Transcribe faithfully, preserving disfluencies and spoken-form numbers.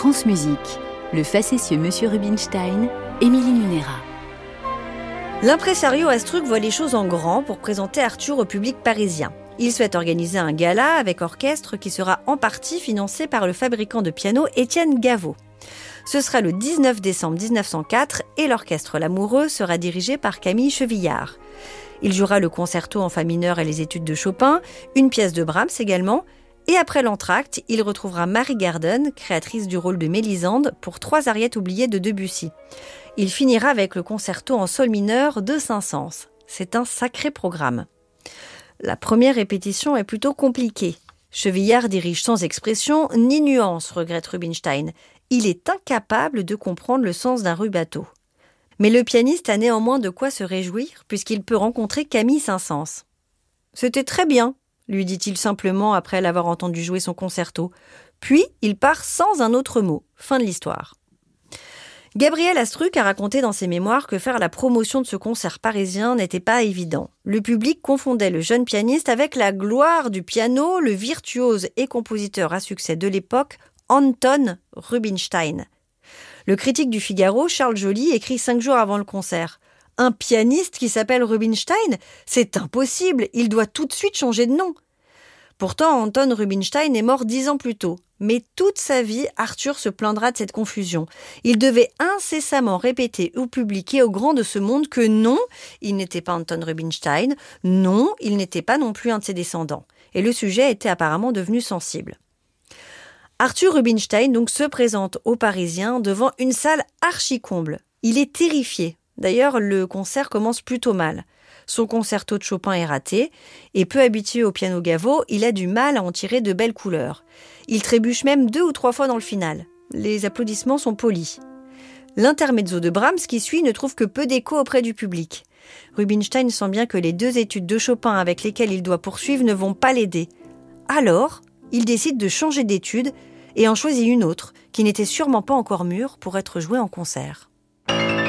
France Musique, le facétieux Monsieur Rubinstein, Émilie Munera. L'impresario Astruc voit les choses en grand pour présenter Arthur au public parisien. Il souhaite organiser un gala avec orchestre qui sera en partie financé par le fabricant de piano Étienne Gaveau. Ce sera le dix-neuf décembre dix-neuf cent quatre et l'orchestre L'Amoureux sera dirigé par Camille Chevillard. Il jouera le concerto en fa mineur et les études de Chopin, une pièce de Brahms également, et après l'entracte, il retrouvera Marie Garden, créatrice du rôle de Mélisande, pour trois ariettes oubliées de Debussy. Il finira avec le concerto en sol mineur de Saint-Saëns. C'est un sacré programme. La première répétition est plutôt compliquée. Chevillard dirige sans expression ni nuance, regrette Rubinstein. Il est incapable de comprendre le sens d'un rubato. Mais le pianiste a néanmoins de quoi se réjouir puisqu'il peut rencontrer Camille Saint-Saëns. « C'était très bien », lui dit-il simplement après l'avoir entendu jouer son concerto. Puis il part sans un autre mot. Fin de l'histoire. Gabriel Astruc a raconté dans ses mémoires que faire la promotion de ce concert parisien n'était pas évident. Le public confondait le jeune pianiste avec la gloire du piano, le virtuose et compositeur à succès de l'époque, Anton Rubinstein. Le critique du Figaro, Charles Joly, écrit cinq jours avant le concert. « Un pianiste qui s'appelle Rubinstein ? C'est impossible, il doit tout de suite changer de nom !» Pourtant, Anton Rubinstein est mort dix ans plus tôt. Mais toute sa vie, Arthur se plaindra de cette confusion. Il devait incessamment répéter au public et aux grands de ce monde que non, il n'était pas Anton Rubinstein, non, il n'était pas non plus un de ses descendants. Et le sujet était apparemment devenu sensible. Arthur Rubinstein donc se présente aux Parisiens devant une salle archi-comble. Il est terrifié. D'ailleurs, le concert commence plutôt mal. Son concerto de Chopin est raté, et peu habitué au piano Gaveau, il a du mal à en tirer de belles couleurs. Il trébuche même deux ou trois fois dans le final. Les applaudissements sont polis. L'intermezzo de Brahms qui suit ne trouve que peu d'écho auprès du public. Rubinstein sent bien que les deux études de Chopin avec lesquelles il doit poursuivre ne vont pas l'aider. Alors, il décide de changer d'étude et en choisit une autre, qui n'était sûrement pas encore mûre pour être jouée en concert.